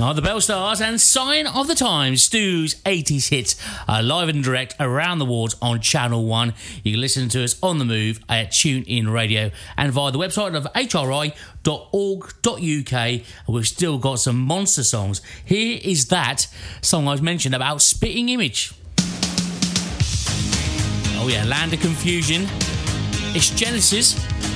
The Bell Stars and Sign of the Times, Stu's 80s hits, live and direct around the wards on Channel 1. You can listen to us on the move at TuneIn Radio and via the website of hri.org.uk. We've still got some monster songs. Here is that song I was mentioned about Spitting Image. Oh yeah, Land of Confusion. It's Genesis